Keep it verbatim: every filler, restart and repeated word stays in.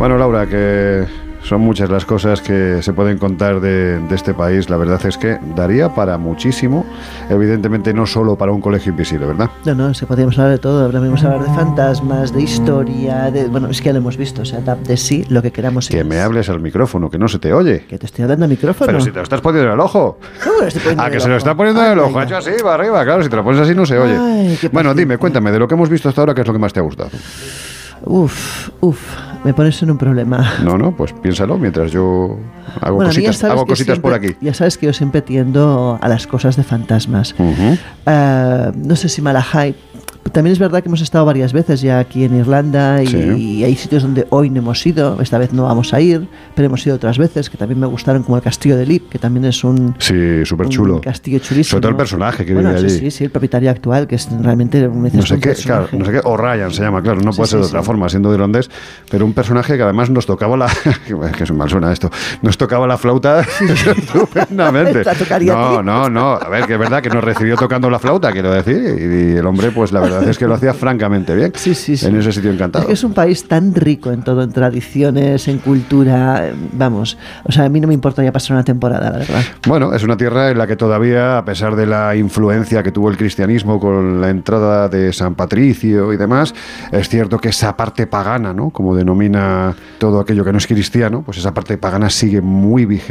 Bueno, Laura, que son muchas las cosas que se pueden contar de, de este país. La verdad es que daría para muchísimo, evidentemente no solo para un colegio invisible, ¿verdad? No, no, se podríamos hablar de todo. Podríamos hablar de fantasmas, de historia, de... Bueno, es que ya lo hemos visto, o sea, de sí, lo que queramos. Que me hables al micrófono, que no se te oye. Que te estoy hablando al micrófono. Pero si te lo estás poniendo en el ojo. ¿Cómo lo estoy poniendo Ah, en que el se lo ojo? está poniendo Ay, en el ojo, venga. ha hecho así, va arriba, claro, si te lo pones así no se oye. Ay, qué bueno, dime, paciencia. cuéntame, de lo que hemos visto hasta ahora, ¿qué es lo que más te ha gustado? Uf, uf, me pones en un problema. No, no, pues piénsalo mientras yo hago Bueno, a mí ya cositas, sabes hago que cositas por siempre- aquí. Ya sabes que yo siempre tiendo a las cosas de fantasmas. Ujú. Eh, no sé si Malahide. También es verdad que hemos estado varias veces ya aquí en Irlanda y, Sí. y hay sitios donde hoy no hemos ido. Esta vez no vamos a ir, pero hemos ido otras veces que también me gustaron, como el Castillo de Lip, que también es un, Sí, súper chulo. un castillo chulísimo. Sobre todo el personaje que bueno, vive sí, allí. sí, sí, el propietario actual, que es realmente un, No sé un qué, personaje. claro, no sé qué, O'Ryan se llama, claro, no Sí, puede ser sí, de otra sí. forma, siendo irlandés, pero un personaje que además nos tocaba la, que es mal suena esto, nos tocaba la flauta estupendamente. La tocaría a No, ti. no, no, a ver, que es verdad que nos recibió tocando la flauta, quiero decir, y, y el hombre, pues la verdad es que lo hacía francamente bien, Sí, sí, sí. en ese sitio encantado. Es que es un país tan rico en todo, en tradiciones, en cultura, eh, vamos, o sea, a mí no me importaría pasar una temporada, la verdad. Bueno, es una tierra en la que todavía, a pesar de la influencia que tuvo el cristianismo con la entrada de San Patricio y demás, es cierto que esa parte pagana, ¿no?, como denomina todo aquello que no es cristiano, pues esa parte pagana sigue muy vigente.